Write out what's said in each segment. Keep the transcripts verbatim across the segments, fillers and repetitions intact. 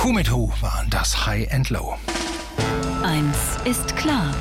Who mit Who waren das High and Low. Eins ist klar.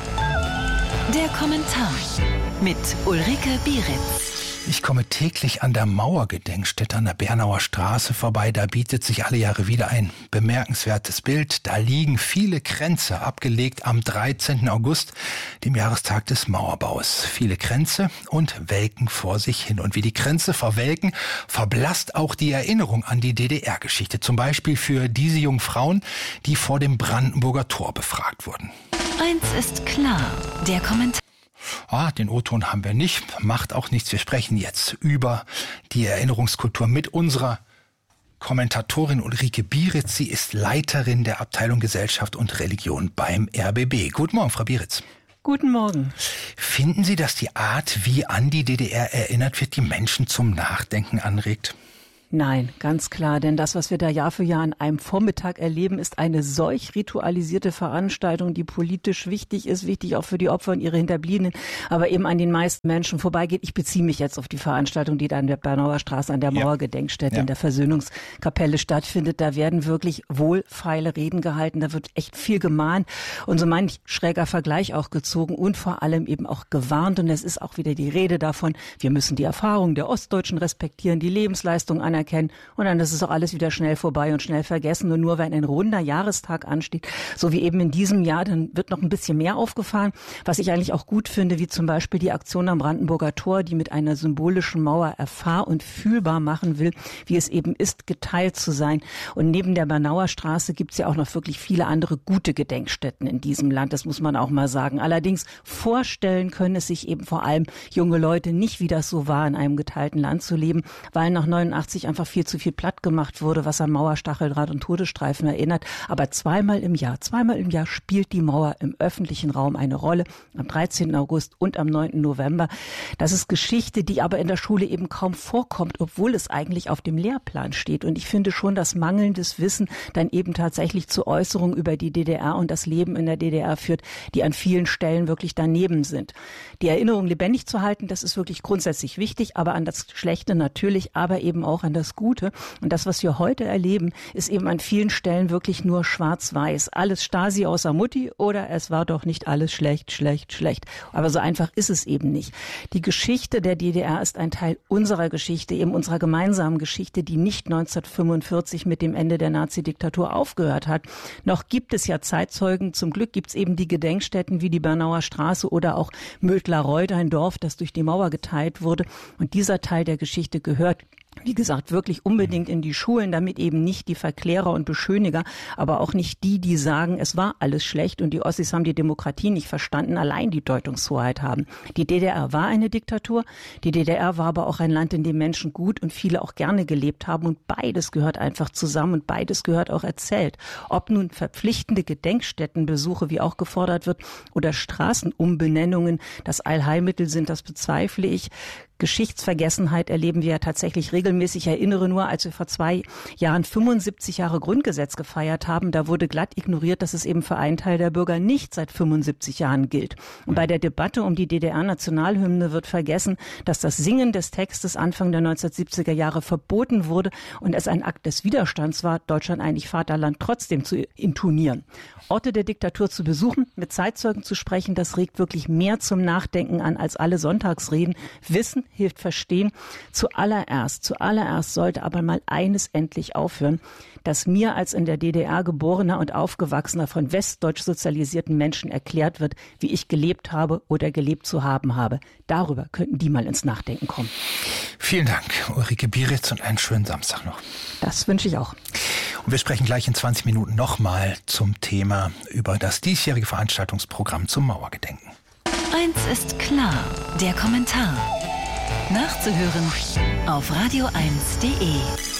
Der Kommentar mit Ulrike Bieritz. Ich komme täglich an der Mauergedenkstätte an der Bernauer Straße vorbei. Da bietet sich alle Jahre wieder ein bemerkenswertes Bild. Da liegen viele Kränze abgelegt am dreizehnten August, dem Jahrestag des Mauerbaus. Viele Kränze und welken vor sich hin. Und wie die Kränze verwelken, verblasst auch die Erinnerung an die D D R-Geschichte. Zum Beispiel für diese jungen Frauen, die vor dem Brandenburger Tor befragt wurden. Eins ist klar, der Kommentar. Ah, den O-Ton haben wir nicht, macht auch nichts. Wir sprechen jetzt über die Erinnerungskultur mit unserer Kommentatorin Ulrike Bieritz. Sie ist Leiterin der Abteilung Gesellschaft und Religion beim R B B. Guten Morgen, Frau Bieritz. Guten Morgen. Finden Sie, dass die Art, wie an die D D R erinnert wird, die Menschen zum Nachdenken anregt? Nein, ganz klar, denn das, was wir da Jahr für Jahr an einem Vormittag erleben, ist eine solch ritualisierte Veranstaltung, die politisch wichtig ist, wichtig auch für die Opfer und ihre Hinterbliebenen, aber eben an den meisten Menschen vorbeigeht. Ich beziehe mich jetzt auf die Veranstaltung, die da an der Bernauer Straße an der Ja. Mauergedenkstätte Ja. in der Versöhnungskapelle stattfindet. Da werden wirklich wohlfeile Reden gehalten, da wird echt viel gemahnt und so manch schräger Vergleich auch gezogen und vor allem eben auch gewarnt. Und es ist auch wieder die Rede davon, wir müssen die Erfahrungen der Ostdeutschen respektieren, die Lebensleistung anerkennen. Erkennen. Und dann ist es auch alles wieder schnell vorbei und schnell vergessen. Und nur wenn ein runder Jahrestag ansteht, so wie eben in diesem Jahr, dann wird noch ein bisschen mehr aufgefahren. Was ich eigentlich auch gut finde, wie zum Beispiel die Aktion am Brandenburger Tor, die mit einer symbolischen Mauer erfahr- und fühlbar machen will, wie es eben ist, geteilt zu sein. Und neben der Bernauer Straße gibt es ja auch noch wirklich viele andere gute Gedenkstätten in diesem Land. Das muss man auch mal sagen. Allerdings vorstellen können es sich eben vor allem junge Leute nicht, wie das so war, in einem geteilten Land zu leben, weil nach neunundachtzig einfach viel zu viel platt gemacht wurde, was an Mauer, Stacheldraht und Todesstreifen erinnert. Aber zweimal im Jahr, zweimal im Jahr spielt die Mauer im öffentlichen Raum eine Rolle. Am dreizehnten August und am neunten November. Das ist Geschichte, die aber in der Schule eben kaum vorkommt, obwohl es eigentlich auf dem Lehrplan steht. Und ich finde schon, dass mangelndes Wissen dann eben tatsächlich zu Äußerungen über die D D R und das Leben in der D D R führt, die an vielen Stellen wirklich daneben sind. Die Erinnerung lebendig zu halten, das ist wirklich grundsätzlich wichtig, aber an das Schlechte natürlich, aber eben auch an das Gute. Und das, was wir heute erleben, ist eben an vielen Stellen wirklich nur schwarz-weiß. Alles Stasi außer Mutti oder es war doch nicht alles schlecht, schlecht, schlecht. Aber so einfach ist es eben nicht. Die Geschichte der D D R ist ein Teil unserer Geschichte, eben unserer gemeinsamen Geschichte, die nicht neunzehnhundertfünfundvierzig mit dem Ende der Nazi-Diktatur aufgehört hat. Noch gibt es ja Zeitzeugen. Zum Glück gibt es eben die Gedenkstätten wie die Bernauer Straße oder auch Mödlarreuth, ein Dorf, das durch die Mauer geteilt wurde. Und dieser Teil der Geschichte gehört, wie gesagt, wirklich unbedingt in die Schulen, damit eben nicht die Verklärer und Beschöniger, aber auch nicht die, die sagen, es war alles schlecht und die Ossis haben die Demokratie nicht verstanden, allein die Deutungshoheit haben. Die D D R war eine Diktatur, die D D R war aber auch ein Land, in dem Menschen gut und viele auch gerne gelebt haben und beides gehört einfach zusammen und beides gehört auch erzählt. Ob nun verpflichtende Gedenkstättenbesuche, wie auch gefordert wird, oder Straßenumbenennungen, das Allheilmittel sind, das bezweifle ich. Geschichtsvergessenheit erleben wir ja tatsächlich regelmäßig. Ich erinnere nur, als wir vor zwei Jahren fünfundsiebzig Jahre Grundgesetz gefeiert haben, da wurde glatt ignoriert, dass es eben für einen Teil der Bürger nicht seit fünfundsiebzig Jahren gilt. Und bei der Debatte um die D D R-Nationalhymne wird vergessen, dass das Singen des Textes Anfang der neunzehnhundertsiebziger Jahre verboten wurde und es ein Akt des Widerstands war, Deutschland eigentlich Vaterland trotzdem zu intonieren. Orte der Diktatur zu besuchen, mit Zeitzeugen zu sprechen, das regt wirklich mehr zum Nachdenken an als alle Sonntagsreden. Wissen hilft verstehen. Zuallererst, zuallererst sollte aber mal eines endlich aufhören, dass mir als in der D D R geborener und aufgewachsener von westdeutsch sozialisierten Menschen erklärt wird, wie ich gelebt habe oder gelebt zu haben habe. Darüber könnten die mal ins Nachdenken kommen. Vielen Dank, Ulrike Bieritz, und einen schönen Samstag noch. Das wünsche ich auch. Und wir sprechen gleich in zwanzig Minuten nochmal zum Thema über das diesjährige Veranstaltungsprogramm zum Mauergedenken. Eins ist klar, der Kommentar. Nachzuhören auf radio eins punkt de.